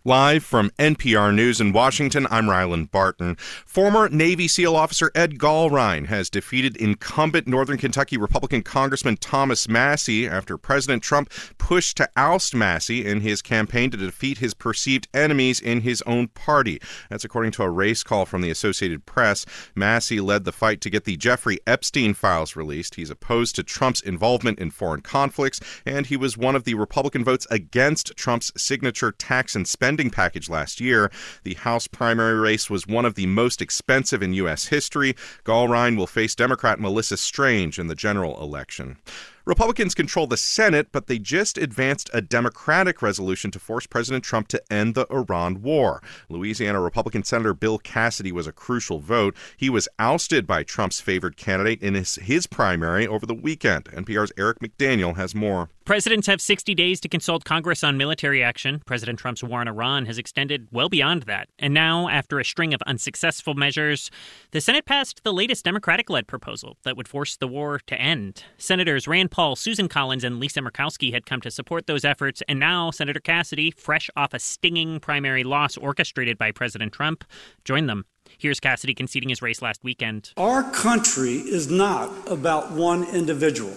Live from NPR News in Washington, I'm Ryland Barton. Former Navy SEAL officer Ed Gallrein has defeated incumbent Northern Kentucky Republican Congressman Thomas Massie after President Trump pushed to oust Massie in his campaign to defeat his perceived enemies in his own party. That's according to a race call from the Associated Press. Massie led the fight to get the Jeffrey Epstein files released. He's opposed to Trump's involvement in foreign conflicts, and he was one of the Republican votes against Trump's signature tax and spending package last year. The House primary race was one of the most expensive in U.S. history. Gallrein will face Democrat Melissa Strange in the general election. Republicans control the Senate, but they just advanced a Democratic resolution to force President Trump to end the Iran war. Louisiana Republican Senator Bill Cassidy was a crucial vote. He was ousted by Trump's favored candidate in his primary over the weekend. NPR's Eric McDaniel has more. Presidents have 60 days to consult Congress on military action. President Trump's war on Iran has extended well beyond that. And now, after a string of unsuccessful measures, the Senate passed the latest Democratic-led proposal that would force the war to end. Senators Rand Paul, Susan Collins, and Lisa Murkowski had come to support those efforts, and now Senator Cassidy, fresh off a stinging primary loss orchestrated by President Trump, joined them. Here's Cassidy conceding his race last weekend. Our country is not about one individual.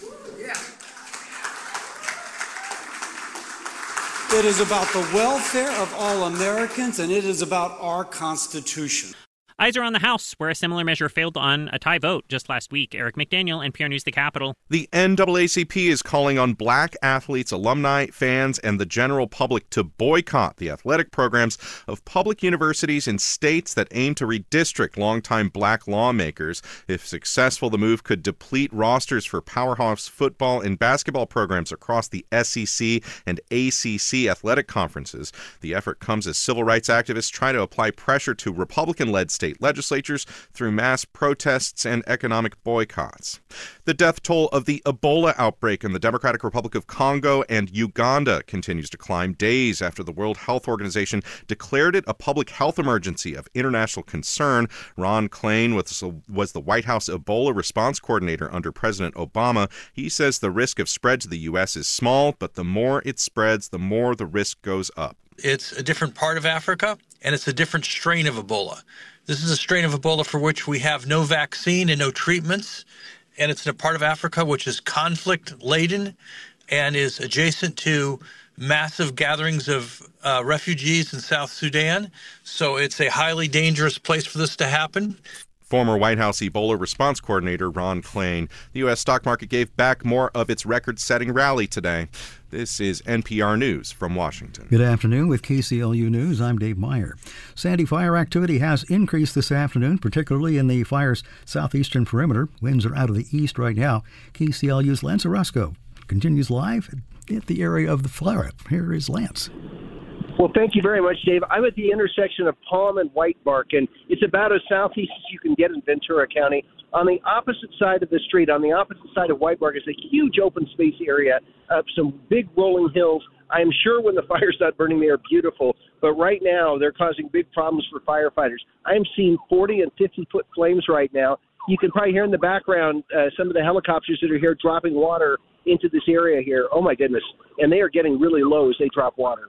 It is about the welfare of all Americans, and it is about our Constitution. Eyes are on the House, where a similar measure failed on a tie vote just last week. Eric McDaniel, NPR News, the Capitol. The NAACP is calling on black athletes, alumni, fans, and the general public to boycott the athletic programs of public universities in states that aim to redistrict longtime black lawmakers. If successful, the move could deplete rosters for powerhouse football and basketball programs across the SEC and ACC athletic conferences. The effort comes as civil rights activists try to apply pressure to Republican-led state legislatures through mass protests and economic boycotts. The death toll of the Ebola outbreak in the Democratic Republic of Congo and Uganda continues to climb days after the World Health Organization declared it a public health emergency of international concern. Ron Klain was the White House Ebola response coordinator under President Obama. He says the risk of spread to the U.S. is small, but the more it spreads, the more the risk goes up. It's a different part of Africa, and it's a different strain of Ebola. This is a strain of Ebola for which we have no vaccine and no treatments, and it's in a part of Africa which is conflict-laden and is adjacent to massive gatherings of refugees in South Sudan. So it's a highly dangerous place for this to happen. Former White House Ebola response coordinator Ron Klain. The U.S. stock market gave back more of its record-setting rally today. This is NPR News from Washington. Good afternoon. With KCLU News, I'm Dave Meyer. Sandy fire activity has increased this afternoon, particularly in the fire's southeastern perimeter. Winds are out of the east right now. KCLU's Lance Orozco continues live at the area of the flare-up. Here is Lance. Well, thank you very much, Dave. I'm at the intersection of Palm and White Bark, and it's about as southeast as you can get in Ventura County. On the opposite side of the street, on the opposite side of White Bark, is a huge open space area of some big rolling hills. I'm sure when the fire's not burning, they are beautiful, but right now they're causing big problems for firefighters. I'm seeing 40 and 50-foot flames right now. You can probably hear in the background some of the helicopters that are here dropping water into this area here. Oh, my goodness. And they are getting really low as they drop water.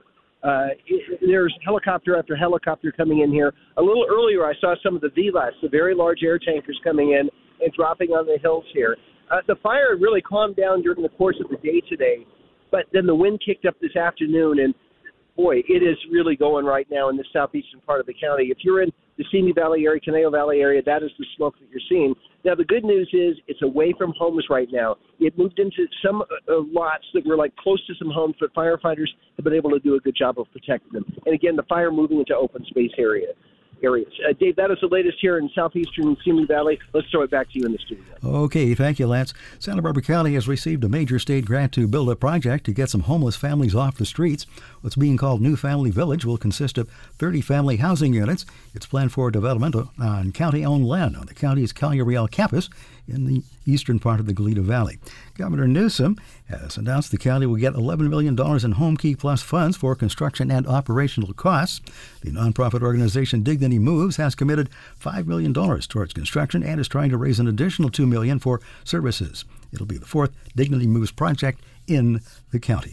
There's helicopter after helicopter coming in here. A little earlier, I saw some of the VLAS, the very large air tankers coming in and dropping on the hills here. The fire really calmed down during the course of the day today, but then the wind kicked up this afternoon, and boy, it is really going right now in the southeastern part of the county. If you're in the Simi Valley area, Conejo Valley area, that is the smoke that you're seeing. Now, the good news is it's away from homes right now. It moved into some lots that were like close to some homes, but firefighters have been able to do a good job of protecting them. And again, the fire moving into open space areas. Dave, that is the latest here in southeastern Simi Valley. Let's throw it back to you in the studio. Okay, thank you, Lance. Santa Barbara County has received a major state grant to build a project to get some homeless families off the streets. What's being called New Family Village will consist of 30 family housing units. It's planned for development on county-owned land on the county's Calureal campus in the eastern part of the Goleta Valley. Governor Newsom has announced the county will get $11 million in Home Key Plus funds for construction and operational costs. The nonprofit organization Dignity Moves has committed $5 million towards construction and is trying to raise an additional $2 million for services. It'll be the fourth Dignity Moves project in the county.